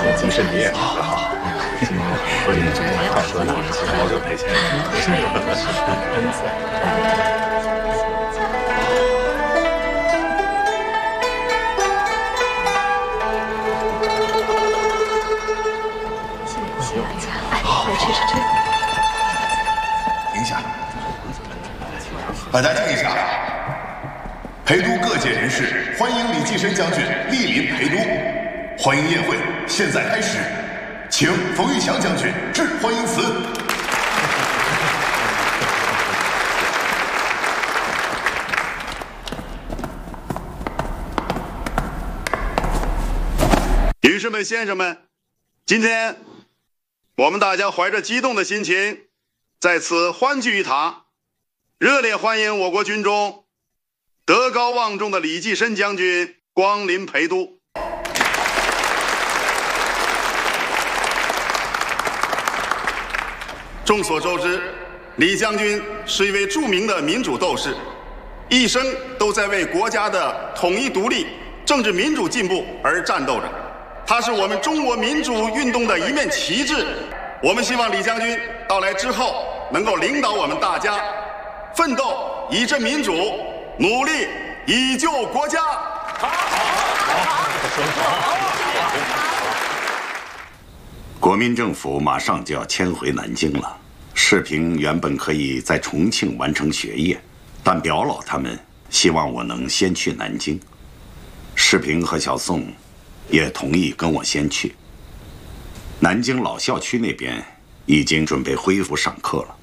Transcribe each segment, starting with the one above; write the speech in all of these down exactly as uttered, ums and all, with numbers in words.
你身体也好得好。所以到时候呢，保证赔钱。 停下，大家静一下。陪都各界人士欢迎李济深将军莅临陪都，欢迎宴会现在开始，请冯玉祥将军致欢迎词。 女士们、先生们，今天我们大家怀着激动的心情，在此欢聚一堂，热烈欢迎我国军中德高望重的李济深将军光临陪都。众所周知，李将军是一位著名的民主斗士，一生都在为国家的统一独立、政治民主进步而战斗着。他是我们中国民主运动的一面旗帜。我们希望李将军到来之后，能够领导我们大家奋斗以振民主，努力以救国家。好， 国民政府马上就要迁回南京了。世平原本可以在重庆完成学业，但表老他们希望我能先去南京。世平和小宋也同意跟我先去。南京老校区那边已经准备恢复上课了。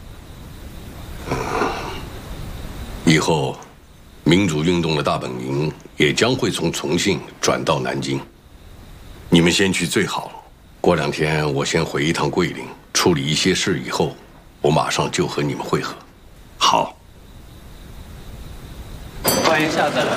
以后，民主运动的大本营也将会从重庆转到南京。你们先去最好了。过两天我先回一趟桂林，处理一些事，以后我马上就和你们会合。 好。 欢迎下次来。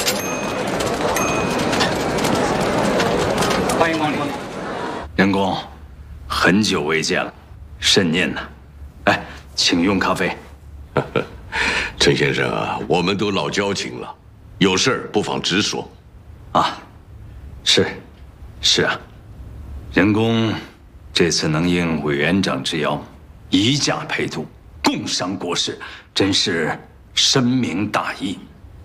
欢迎光临。 员工，很久未见了，甚念呐。来，请用咖啡。 陈先生啊，我们都老交情了，有事儿不妨直说。 啊，是，是啊。人工这次能应委员长之邀，移驾陪都，共商国事，真是深明大义。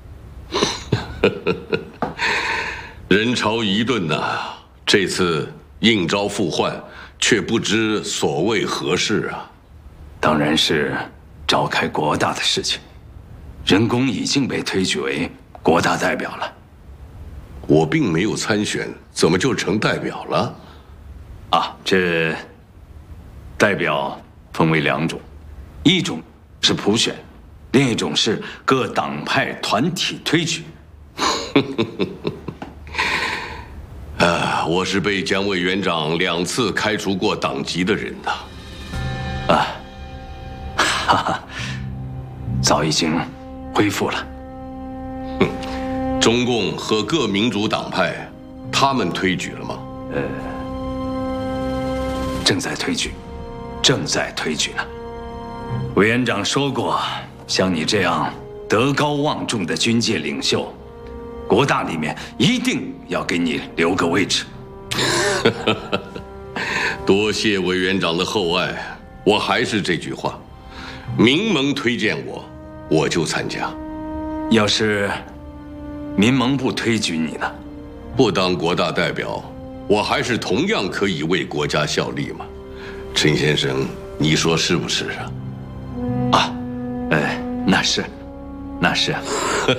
人潮疑钝呐、啊，这次应召复换，却不知所谓何事啊。 当然是召开国大的事情。人工已经被推举为国大代表了。 我并没有参选，怎么就成代表了？ 啊，这代表分为两种，一种是普选，另一种是各党派团体推举。 啊，我是被蒋委员长两次开除过党籍的人呐。 啊，哈哈，早已经恢复了。 哼，中共和各民主党派，他们推举了吗？ 呃。正在推举，正在推举呢。委员长说过，像你这样德高望重的军界领袖，国大里面一定要给你留个位置。 多谢委员长的厚爱，我还是这句话，民盟推荐我，我就参加。 要是民盟不推举你呢？ 不当国大代表，我还是同样可以为国家效力嘛，陈先生，你说是不是啊？ 啊，哎，那是，那是啊。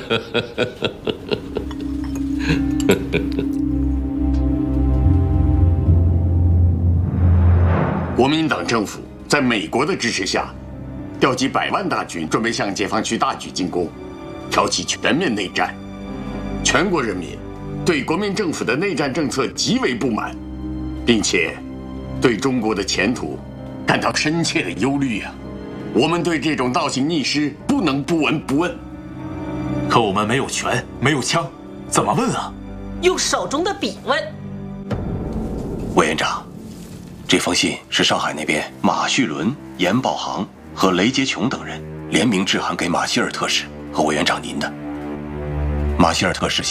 国民党政府在美国的支持下，调集百万大军，准备向解放区大举进攻，挑起全面内战。全国人民对国民政府的内战政策极为不满，并且对中国的前途感到深切的忧虑啊！我们对这种倒行逆施不能不闻不问。 可我们没有权，没有枪，怎么问啊？ 用手中的笔问。 委员长，这封信是上海那边马旭伦、严宝航和雷杰琼等人联名致函给马歇尔特使和委员长您的。马歇尔特使